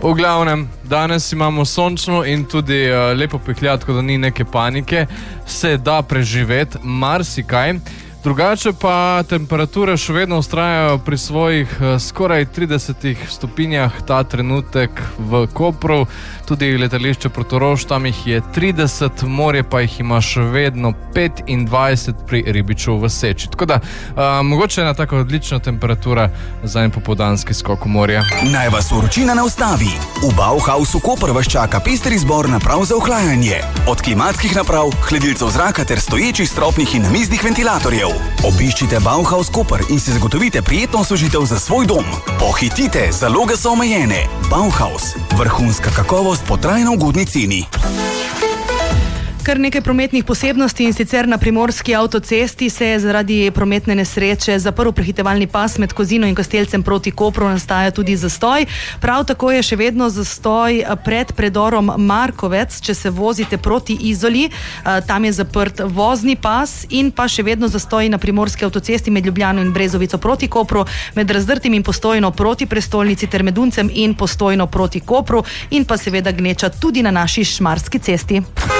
V glavnem, danes imamo sončno in tudi lepo pihljat, tako da ni neke panike. Se da preživeti marsikaj. Drugače pa temperature še vedno vztrajajo pri svojih skoraj 30 stopinjah ta trenutek v Kopru. Tudi letališče Portorož, tam jih je 30, morje pa jih ima še vedno 25 pri Ribiču v Seči. Tako da, mogoče je ena taka odlična temperatura za en popoldanski skok v morje. Naj vas vročina ne ustavi. V Bauhausu Koper vas čaka pester izbor naprav za ohlajanje. Od klimatskih naprav, hladilcev zraka ter stoječih stropnih in namiznih ventilatorjev. Obiščite Bauhaus Koper in si zagotovite prijetno osvežitev za svoj dom. Pohitite, zaloge so omejene. Bauhaus, vrhunska kakovost po trajno ugodni ceni. Kar nekaj prometnih posebnosti, in sicer na primorski avtocesti se je zaradi prometne nesreče zaprl prehitevalni pas med Kozino in Kostelcem proti Kopru, nastaja tudi zastoj. Prav tako je še vedno zastoj pred predorom Markovec, če se vozite proti Izoli, tam je zaprt vozni pas, in pa še vedno zastoj na primorski avtocesti med Ljubljano in Brezovico proti Kopru, med Razdrtim in Postojno proti prestolnici ter med Uncem in Postojno proti Kopru, in pa seveda gneča tudi na naši Šmarski cesti.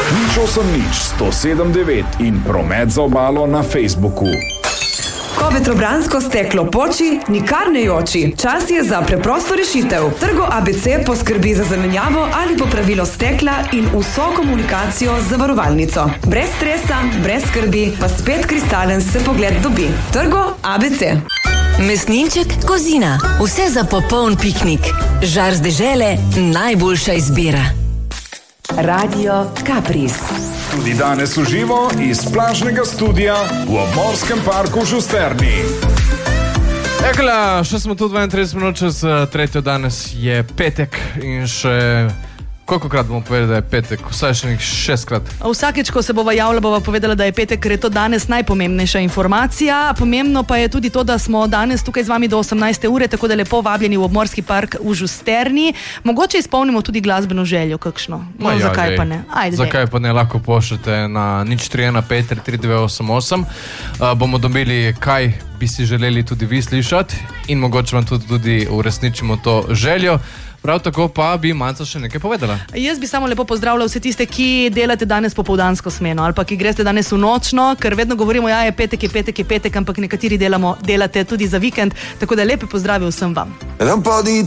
107.9 in promet za obalo na Facebooku. Ko vetrobransko steklo poči, nikar ne joči. Čas je za preprosto rešitev. Trgo ABC poskrbi za zamenjavo ali popravilo stekla in vso komunikacijo z zavarovalnico. Brez stresa, brez skrbi, pa spet kristalen se pogled dobi. Trgo ABC. Mesninček Kozina. Vse za popoln piknik. Žar z dežele, najboljša izbira. Radio Kapris. Tudi danes v živo iz plažnega studia v obmorskem parku v Šusterni. Ekla, še smo tu 32 minut čez tretjo, danes je petek in še... Kolikokrat bomo povedali, da je petek? Vsaj še nekaj 6-krat. Vsakeč, ko se bova javila, bova povedala, da je petek, ker je to danes najpomembnejša informacija. Pomembno pa je tudi to, da smo danes tukaj z vami do 18. ure, tako da lepo vabljeni v obmorski park v Žusterni. Mogoče izpolnimo tudi glasbeno željo kakšno. No, ja, zakaj pa ne? Ajde, zakaj pa ne, lahko pošljete na 031 533 288. Bomo dobili, kaj bi si želeli tudi vi slišati, in mogoče vam tudi uresničimo to željo. Prav tako pa bi Manca še nekaj povedala. Jaz bi samo lepo pozdravila vse tiste, ki delate danes popoldansko smeno ali pa ki greste danes v nočno, ker vedno govorimo, ja, je petek, ampak nekateri delate tudi za vikend, tako da lepe pozdravi vsem vam.